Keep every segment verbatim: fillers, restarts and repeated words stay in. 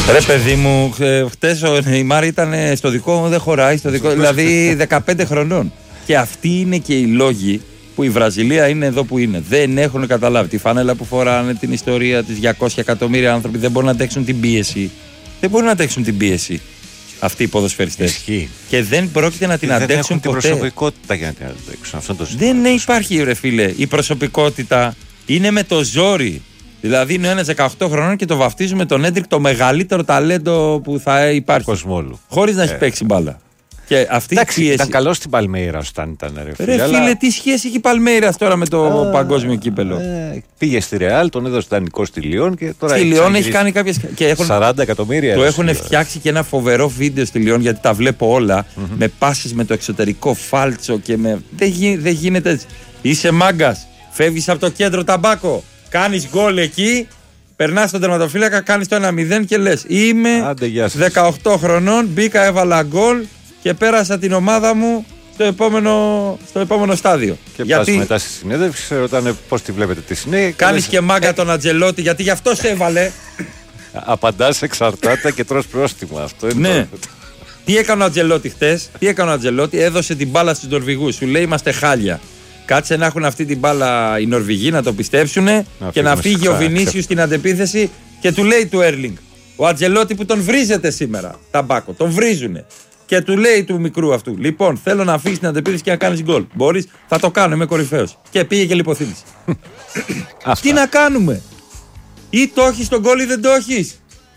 Ρε παιδί μου, χτες ο Νεϊμάρ ήταν στο δικό μου, δεν χωράει, στο δικό, δηλαδή δεκαπέντε χρονών. Και αυτοί είναι και οι λόγοι που η Βραζιλία είναι εδώ που είναι. Δεν έχουν καταλάβει τη φανέλα που φοράνε, την ιστορία της, διακόσια εκατομμύρια άνθρωποι δεν μπορούν να αντέξουν την πίεση. Δεν μπορούν να αντέξουν την πίεση αυτοί οι ποδοσφαιριστές. Ισχύει. Και δεν πρόκειται να την δεν αντέξουν ποτέ. ποτέ. Δεν έχουν την προσωπικότητα για να την αντέξουν. Αυτό το δεν ναι, υπάρχει, ρε φίλε. Η προσωπικότητα είναι με το ζόρι. Δηλαδή είναι ένας δεκαοκτώ χρονών και το βαφτίζουμε τον Έντρικ το μεγαλύτερο ταλέντο που θα υπάρχει. Κοσμόλου. Χωρίς να έχει ε. παίξει μπάλα. Και αυτή Εντάξει, η πίεση... ήταν καλό στην Παλμέιρα όταν ήταν ρε φίλε. Ρε φίλε, αλλά... τι σχέση έχει η Παλμέιρα τώρα με το Α, παγκόσμιο κύπελο. Ε, πήγε στη Ρεάλ, τον έδωσε δανεικό στη Λιόν και τώρα. Στη Λιόν έχει κάνει κάποιες. Και έχουν... σαράντα εκατομμύρια. Το έχουν φτιάξει και ένα φοβερό βίντεο στη Λιόν γιατί τα βλέπω όλα. Mm-hmm. Με πάσεις με το εξωτερικό φάλτσο και με. Δεν, γι... δεν γίνεται έτσι. Είσαι μάγκας. Φεύγεις από το κέντρο ταμπάκο. Κάνεις γκολ εκεί. Περνάς στον τερματοφύλακα, κάνεις το ένα μηδέν και λες είμαι Άντε, δεκαοκτώ χρονών, μπήκα, έβαλα γκολ και πέρασα την ομάδα μου στο επόμενο, στο επόμενο στάδιο. Και γιατί... πας μετά στη συνέντευξη, σε ρωτάνε πώς τη βλέπετε τη συνέντευξη. Κάνεις και, και μάγκα τον Αντζελότη γιατί γι' αυτό σε έβαλε. Απαντάς εξαρτάται και τρως πρόστιμα. Αυτό είναι ναι. το... Τι έκανε ο Αντζελότη χτες, τι έκανε ο Αντζελότη, έδωσε την μπάλα στους Νορβηγούς. Σου λέει είμαστε χάλια. Κάτσε να έχουν αυτή την μπάλα οι Νορβηγοί να το πιστέψουν και να φύγει ξα... ο Βινίσιους στην αντεπίθεση και του λέει του Έρλινγκ. Ο Αντζελότη που τον βρίζετε σήμερα, ταμπάκο, τον βρίζουνε. Και του λέει του μικρού αυτού: λοιπόν, θέλω να φύγει στην αντεπίθεση και να κάνει γκολ. Μπορεί, θα το κάνω, είμαι κορυφαίος. Και πήγε και λιποθύμησε. Τι να κάνουμε, ή το έχει τον γκολ ή δεν το έχει.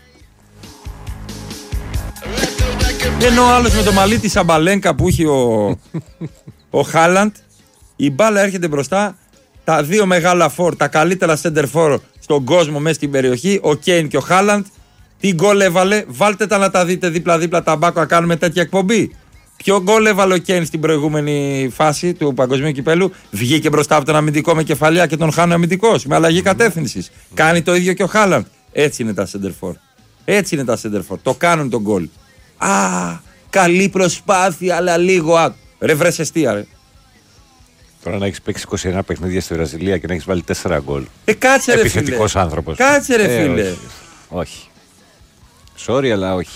Ενώ ο άλλος με το μαλλί τη Σαμπαλένκα που έχει ο, ο Χάλαντ, η μπάλα έρχεται μπροστά. Τα δύο μεγάλα φόρ, τα καλύτερα center for στον κόσμο μέσα στην περιοχή, ο Κέιν και ο Χάλαντ. Τι γκολ έβαλε, βάλτε τα να τα δείτε δίπλα-δίπλα ταμπάκο να κάνουμε τέτοια εκπομπή. Ποιο γκολ έβαλε ο Κέιν στην προηγούμενη φάση του παγκοσμίου κυπέλου, βγήκε μπροστά από τον αμυντικό με κεφαλιά και τον χάνει ο αμυντικός με αλλαγή κατεύθυνσης. Mm. Κάνει το ίδιο και ο Χάλαντ. Έτσι είναι τα center for. Έτσι είναι τα center for. Το κάνουν τον γκολ. Α, καλή προσπάθεια, αλλά λίγο. Α, ρε βρες εστία, ρε. Τώρα να έχεις παίξει είκοσι ένα παιχνίδια στη Βραζιλία και να έχεις βάλει τέσσερα γκολ. Ε, κάτσε ρε φίλε. Επιθετικός άνθρωπος. Κάτσε ρε ε, φίλε. Όχι. όχι. Sorry, αλλά όχι.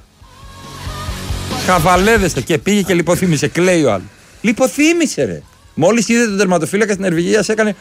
Χαβαλέδεστε και πήγε και λιποθύμησε. Κλαίει ο άλλος. Λιποθύμησε ρε. Μόλις είδε τον τερματοφύλακα στην Νορβηγία σε έκανε.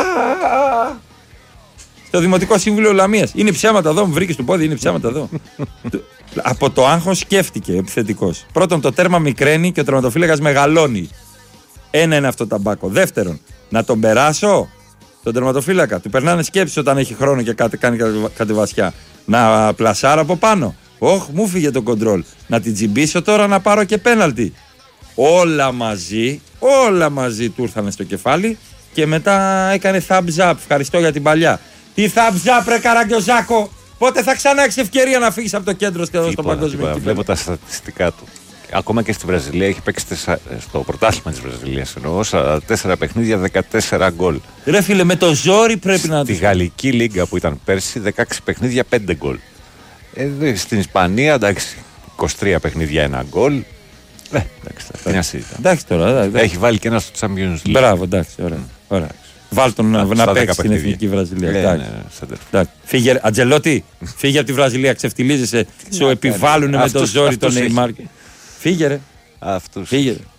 Στο Δημοτικό Σύμβουλο Λαμίας. Είναι ψέματα εδώ, μου βρήκε το πόδι, είναι ψέματα εδώ. Από το άγχος σκέφτηκε επιθετικός. Πρώτον, το τέρμα μικραίνει και ο τερματοφύλακας μεγαλώνει. Ένα είναι αυτό ταμπάκο. Δεύτερον, να τον περάσω τον τερματοφύλακα. Του περνάνε σκέψεις όταν έχει χρόνο και κάτι, κάνει κάτι βασιά. Να πλασάρω από πάνω. Όχ, μου φύγε το κοντρόλ. Να την τσιμπήσω τώρα να πάρω και πέναλτι. Όλα μαζί, όλα μαζί του ήρθανε στο κεφάλι και μετά έκανε thumbs up. Ευχαριστώ για την παλιά. Τι thumbs up, ρε Καραγκιόζάκο! Πότε θα ξανά έχεις ευκαιρία να φύγεις από το κέντρο στο παγκόσμιο κύπελλο? Βλέπω τα στατιστικά του. Ακόμα και στη Βραζιλία έχει παίξει στο πρωτάθλημα της Βραζιλίας. Εννοώ σαράντα τέσσερα παιχνίδια, δεκατέσσερα γκολ. Ρε φίλε, με το ζόρι πρέπει να. Στη Γαλλική Λίγκα που ήταν πέρσι, δεκαέξι παιχνίδια, πέντε γκολ. Ε, στην Ισπανία, εντάξει, είκοσι τρία παιχνίδια, ένα γκολ. Ε, εντάξει, τι να συζητάμε. Εντάξει τώρα, εντάξει. Έχει βάλει και ένα στο Champions League. Μπράβο, εντάξει, ωραία. ωραία. Βάλ τον να, να παίξει στην εθνική Βραζιλία. Ναι, εντάξει. Ναι, ναι, φύγε, Αντζελότη, φύγε από τη Βραζιλία, ξεφτιλίζεσαι. Σου επιβάλλουν με το ζόρι τον Νεϊμάρ. Φύγε ρε. Αυτούς. Φύγε.